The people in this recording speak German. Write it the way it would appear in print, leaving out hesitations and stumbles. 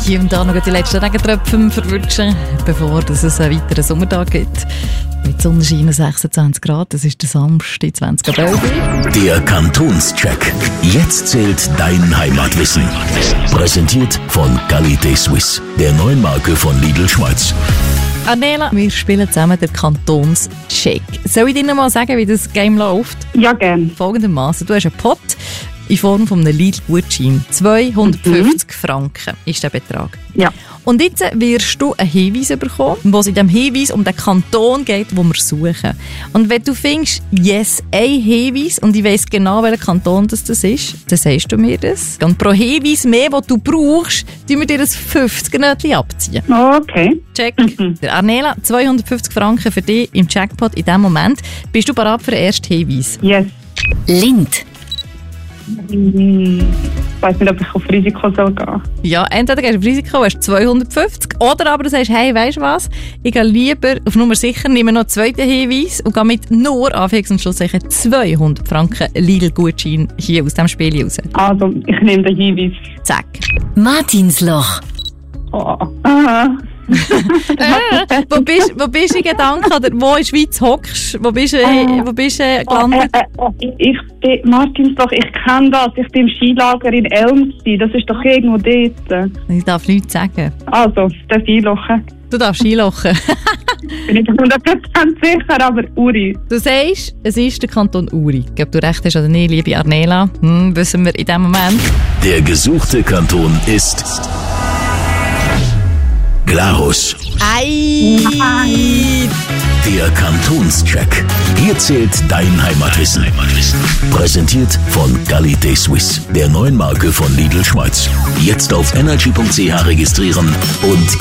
hier und da noch die letzten Regentröpfchen verwünschen, bevor es einen weiteren Sommertag gibt. Mit Sonnenschein 26 Grad, das ist der Samstag 20 April. Der Kantonscheck. Jetzt zählt dein Heimatwissen. Präsentiert von Qualité Suisse, der neuen Marke von Lidl Schweiz. Arnela, wir spielen zusammen den Kantonscheck. Soll ich dir noch mal sagen, wie das Game läuft? Ja, gerne. Folgendermaßen: Du hast einen Pot in Form von einem Lidl-Gutschein. 250 Franken ist der Betrag. Ja. Und jetzt wirst du einen Hinweis bekommen, wo es in diesem Hinweis um den Kanton geht, den wir suchen. Und wenn du findest, yes, ein Hinweis, und ich weiss genau, welcher Kanton das ist, dann sagst du mir das. Und pro Hinweis mehr, den du brauchst, tun wir dir ein 50er-Nötchen abziehen. Okay. Check. Der Arnela, 250 Franken für dich im Jackpot in diesem Moment. Bist du bereit für den ersten Hinweis? Yes. Lind. Ich weiss nicht, ob ich auf Risiko soll gehen. Ja, entweder gehst du auf Risiko, hast 250, oder aber du sagst, hey, weisst du was, ich gehe lieber auf Nummer sicher, nehme noch einen zweiten Hinweis und gehe mit nur Anfangs- und Schlusssachen 200 Franken Lidl-Gutschein hier aus diesem Spiel raus. Also, ich nehme den Hinweis. Zack. Martinsloch. Oh. Aha. Wo bist du in Gedanken? Oder wo in der Schweiz hockst? Wo bist du gelandet? Ich bin Martinsloch, ich kenne das. Ich bin im Skilager in Elmstein. Das ist doch irgendwo dort. Ich darf nichts sagen. Also, der Skilochen. Du darfst Skilochen. Bin ich 100% sicher, aber Uri. Du sagst, es ist der Kanton Uri. Ob du recht hast oder nicht, liebe Arnela, wissen wir in diesem Moment. Der gesuchte Kanton ist Glarus. Ei! Der Kantonscheck. Hier zählt dein Heimatwissen. Präsentiert von Qualité Suisse, der neuen Marke von Lidl Schweiz. Jetzt auf energy.ch registrieren und